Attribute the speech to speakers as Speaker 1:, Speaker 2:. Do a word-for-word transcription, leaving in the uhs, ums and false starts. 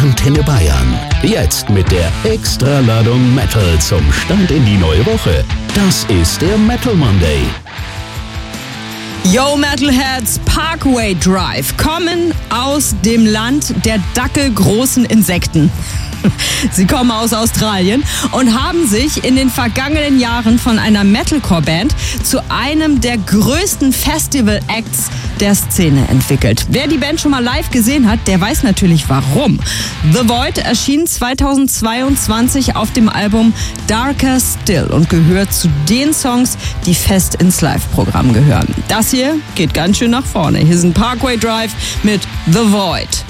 Speaker 1: Antenne Bayern. Jetzt mit der Extraladung Metal zum Start in die neue Woche. Das ist der Metal Monday.
Speaker 2: Yo Metalheads, Parkway Drive kommen aus dem Land der dackelgroßen Insekten. Sie kommen aus Australien und haben sich in den vergangenen Jahren von einer Metalcore-Band zu einem der größten Festival-Acts der Szene entwickelt. Wer die Band schon mal live gesehen hat, der weiß natürlich warum. The Void erschien zweitausendzweiundzwanzig auf dem Album Darker Still und gehört zu den Songs, die fest ins Live-Programm gehören. Das hier geht ganz schön nach vorne. Hier sind Parkway Drive mit The Void.